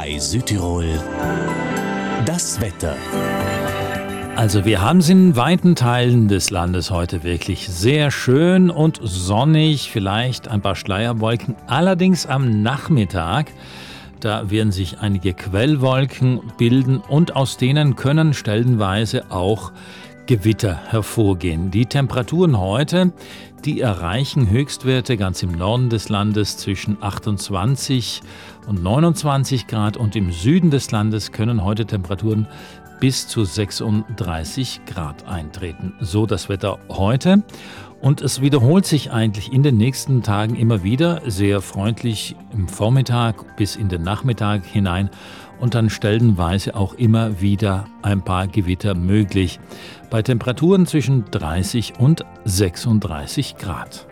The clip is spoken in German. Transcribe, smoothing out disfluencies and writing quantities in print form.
Bei Südtirol das Wetter. Also wir haben es in weiten Teilen des Landes heute wirklich sehr schön und sonnig, vielleicht ein paar Schleierwolken. Allerdings am Nachmittag, da werden sich einige Quellwolken bilden und aus denen können stellenweise auch Gewitter hervorgehen. Die Temperaturen heute, die erreichen Höchstwerte ganz im Norden des Landes zwischen 28 und 29 Grad und im Süden des Landes können heute Temperaturen bis zu 36 Grad eintreten. So das Wetter heute. Und es wiederholt sich eigentlich in den nächsten Tagen immer wieder, sehr freundlich im Vormittag bis in den Nachmittag hinein und dann stellenweise auch immer wieder ein paar Gewitter möglich. Bei Temperaturen zwischen 30 und 36 Grad.